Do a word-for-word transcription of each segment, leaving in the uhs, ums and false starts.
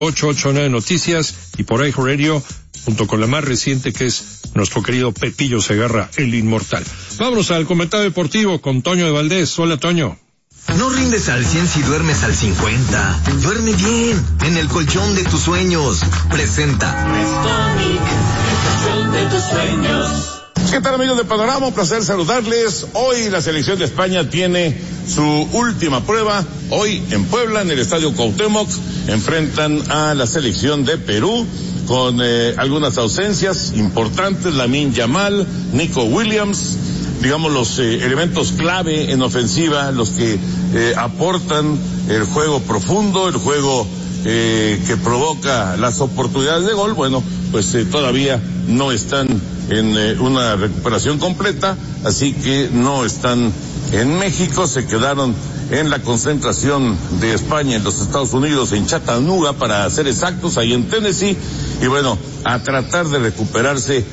ocho ocho nueve Noticias y por iHeartRadio, junto con la más reciente que es nuestro querido Pepillo Segarra, el inmortal. Vámonos al comentario deportivo con Toño de Valdés. Hola, Toño. No rindes al cien si duermes al cincuenta. Duerme bien, en el colchón de tus sueños. Presenta Restonic, el colchón de tus sueños. ¿Qué tal, amigos de Panorama? Un placer saludarles. Hoy la selección de España tiene su última prueba. Hoy en Puebla, en el Estadio Cuauhtémoc, enfrentan a la selección de Perú con eh, algunas ausencias importantes. Lamine Yamal, Nico Williams, digamos los eh, elementos clave en ofensiva, los que eh, aportan el juego profundo, el juego eh, que provoca las oportunidades de gol. Bueno, pues eh, todavía no están en eh, una recuperación completa, así que no están en México, se quedaron en la concentración de España en los Estados Unidos, en Chattanooga, para ser exactos, ahí en Tennessee, y bueno, a tratar de recuperarse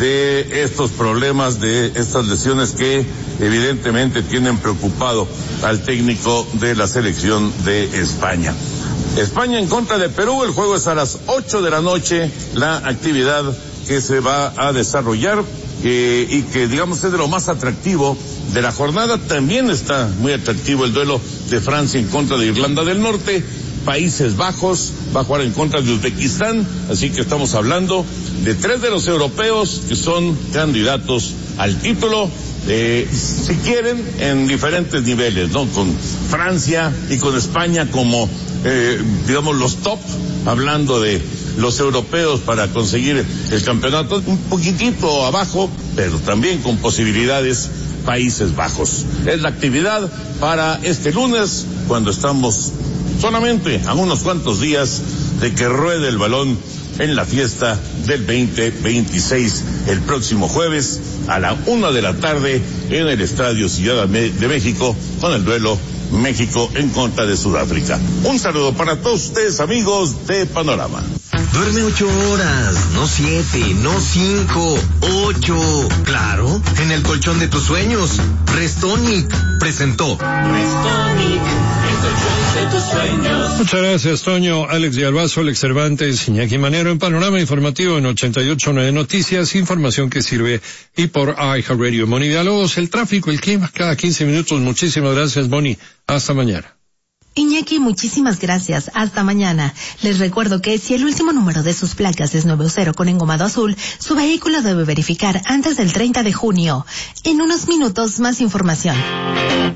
de estos problemas, de estas lesiones que evidentemente tienen preocupado al técnico de la selección de España. España en contra de Perú, el juego es a las ocho de la noche, la actividad que se va a desarrollar eh, y que digamos es de lo más atractivo de la jornada. También está muy atractivo el duelo de Francia en contra de Irlanda del Norte. Países Bajos va a jugar en contra de Uzbekistán, así que estamos hablando de tres de los europeos que son candidatos al título, eh, si quieren, en diferentes niveles, ¿no? Con Francia y con España como, eh, digamos, los top, hablando de los europeos para conseguir el campeonato, un poquitito abajo, pero también con posibilidades Países Bajos. Es la actividad para este lunes, cuando estamos solamente a unos cuantos días de que ruede el balón en la fiesta del veinte veintiséis, el próximo jueves a la una de la tarde en el Estadio Ciudad de México, con el duelo México en contra de Sudáfrica. Un saludo para todos ustedes, amigos de Panorama. Duerme ocho horas, no siete, no cinco, ocho. Claro, en el colchón de tus sueños. Restonic presentó Restonic, el colchón de tus sueños. Muchas gracias, Toño. Alex Villalbazo, Alex Cervantes, Iñaki Manero en Panorama Informativo en ochenta y ocho punto nueve Noticias, información que sirve, y por iHeartRadio. Moni Villalobos, el tráfico, el clima, cada quince minutos. Muchísimas gracias, Moni. Hasta mañana. Iñaki, muchísimas gracias. Hasta mañana. Les recuerdo que si el último número de sus placas es noventa con engomado azul, su vehículo debe verificar antes del treinta de junio. En unos minutos, más información.